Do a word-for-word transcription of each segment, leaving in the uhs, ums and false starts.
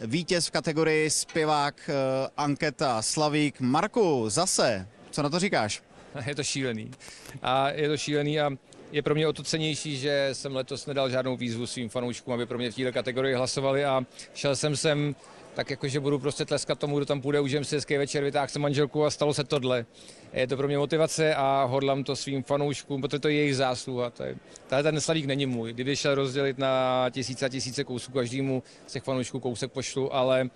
vítěz v kategorii zpěvák Anketa Slavík. Marku, zase, co na to říkáš? Je to šílený. A je to šílený a je pro mě o to cennější, že jsem letos nedal žádnou výzvu svým fanouškům, aby pro mě v této kategorii hlasovali a šel jsem sem tak jako, že budu prostě tleskat tomu, kdo tam půjde, užijem si hezký večer, vytáhl jsem manželku a stalo se tohle. Je to pro mě motivace a hodlám to svým fanouškům, protože to je jejich zásluha. Tahle ten Slavík není můj. Kdyby šel rozdělit na tisíce a tisíce kousů, každému z těch fanoušků kousek pošlu, ale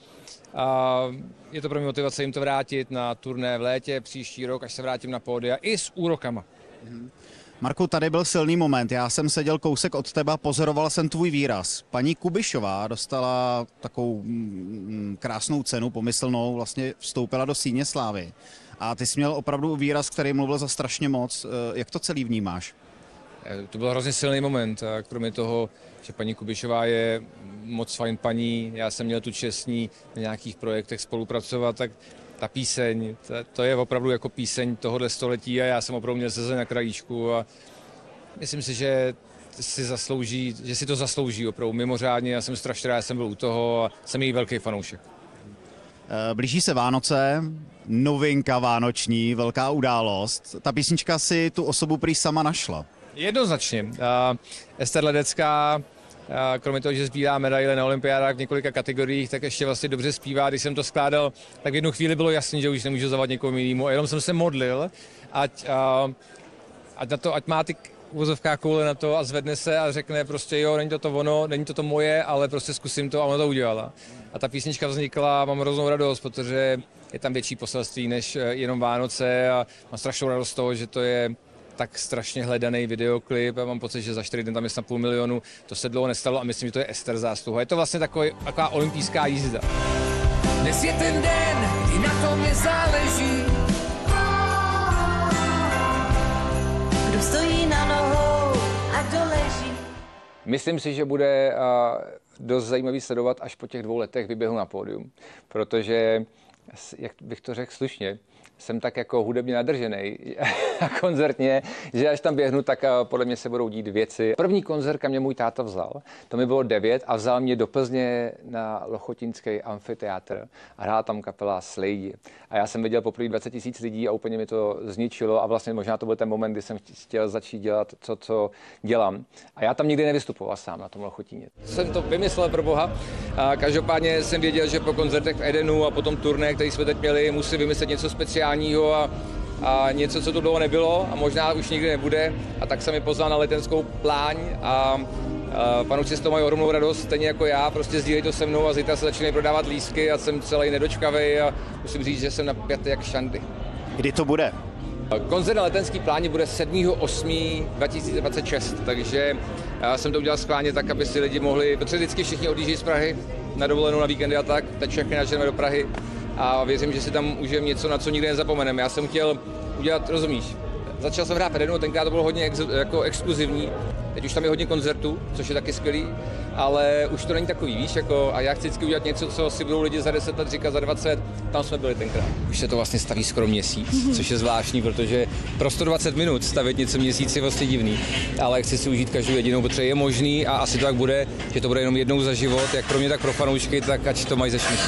a je to pro mě motivace jim to vrátit na turné v létě, příští rok, až se vrátím na pódia i s úrokama. Mm. Marku, tady byl silný moment. Já jsem seděl kousek od tebe, pozoroval jsem tvůj výraz. Paní Kubišová dostala takovou mm, krásnou cenu, pomyslnou, vlastně vstoupila do síně slávy. A ty jsi měl opravdu výraz, který mluvil za strašně moc. Jak to celý vnímáš? To byl hrozně silný moment. A kromě toho, že paní Kubišová je moc fajn paní, já jsem měl tu čest s ní na nějakých projektech spolupracovat, tak ta píseň, to je opravdu jako píseň tohohle století a já jsem opravdu měl seze na krajíčku a myslím si, že si zaslouží, že si to zaslouží opravdu mimořádně. Já jsem strašně rád, jsem byl u toho a jsem její velký fanoušek. Blíží se Vánoce, novinka vánoční, velká událost. Ta písnička si tu osobu prý sama našla. Jednoznačně. Uh, Ester Ledecká, uh, kromě toho, že sbírá medaile na olympiádách v několika kategoriích, tak ještě vlastně dobře zpívá. Když jsem to skládal, tak v jednu chvíli bylo jasný, že už nemůžu zavolat někomu jinému. A jenom jsem se modlil, ať, uh, ať, na to, ať má ty uvozovká koule na to a zvedne se a řekne prostě jo, není to to ono, není to to moje, ale prostě zkusím to a ona to udělala. A ta písnička vznikla, mám hroznou radost, protože je tam větší poselství než jenom Vánoce a mám strašnou radost z toho, že to je tak strašně hledaný videoklip a mám pocit, že za čtyři dny tam je snad půl milionu. To se dlouho nestalo a myslím, že to je Ester zásluha. Je to vlastně takový, taková olympijská jízda. Dnes je ten den, i na tom je záleží. Kdo stojí na nohou a kdo leží. Myslím si, že bude uh, dost zajímavý sledovat, až po těch dvou letech vyběhnu na pódium, protože, jak bych to řekl slušně, jsem tak jako hudebně nadržený a koncertně, že až tam běhnu, tak podle mě se budou dít věci. První koncert, kam mě můj táta vzal, to mi bylo devět a vzal mě do Plzně na Lochotinský amfiteátr a hrála tam kapela Slejdi. A já jsem viděl poprvé dvacet tisíc lidí a úplně mi to zničilo a vlastně možná to byl ten moment, kdy jsem chtěl začít dělat to, co dělám. A já tam nikdy nevystupoval sám na tom Lochotíně. Jsem to vymyslel pro boha. A každopádně jsem věděl, že po koncertech v Edenu a potom turné, který jsme teď měli, musím vymyslet něco speciálního a, a něco, co tu dlouho nebylo a možná už nikdy nebude. A tak jsem mi pozval na letenskou pláň a, a fanoušci z toho mají ohromnou radost, stejně jako já, prostě sdílej to se mnou a zítra se začínají prodávat lístky a jsem celý nedočkavej a musím říct, že jsem napjatý jak šandy. Kdy to bude? Koncert na letenský pláni bude sedmého osmého dva tisíce dvacet šest, takže já jsem to udělal schválně tak, aby si lidi mohli, protože vždycky všichni odjíždějí z Prahy na dovolenou, na víkendy a tak, teď všechny naženeme do Prahy a věřím, že si tam užijeme něco, na co nikdy nezapomeneme. Já jsem chtěl udělat, rozumíš, začal jsem hrát v Edenu, tenkrát to bylo hodně ex, jako exkluzivní, teď už tam je hodně koncertů, což je taky skvělý, ale už to není takový, víš, jako, a já chci vždycky udělat něco, co si budou lidi za deset let říkat, za dvacet, tam jsme byli tenkrát. Už se to vlastně staví skoro měsíc, což je zvláštní, protože pro sto dvacet minut stavět něco měsíc je vlastně divný, ale chci si užít každou jedinou, protože je možný a asi to tak bude, že to bude jenom jednou za život, jak pro mě, tak pro fanoušky, tak ať to mají ze